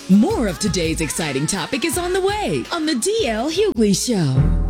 More of today's exciting topic is on the way on the DL Hughley Show.